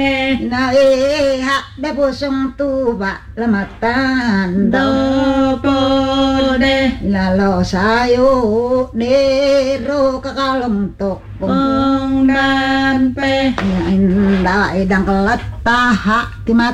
na hak de pusung tuba lamatan Dopo de lalo sayo nero kakalong tok Pong dan pe inda idang kelat taha